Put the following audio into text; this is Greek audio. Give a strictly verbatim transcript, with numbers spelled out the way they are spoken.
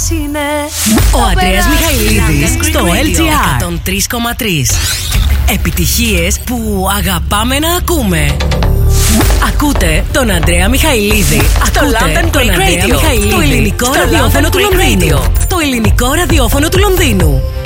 είναι. Ο Ανδρέας Μιχαηλίδης στο ελ τζι αρ εκατόν τρία κόμμα τρία. Επιτυχίες που αγαπάμε να ακούμε. Ακούτε τον Ανδρέα Μιχαηλίδη. Ακούτε τον Ανδρέα Μιχαηλίδη. Το ελληνικό ραδιόφωνο του Λονδίνου. Το ελληνικό ραδιόφωνο του Λονδίνου.